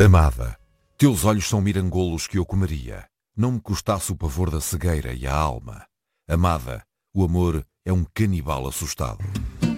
Amada, teus olhos são mirangolos que eu comeria, não me custasse o pavor da cegueira e a alma. Amada, o amor é um canibal assustado.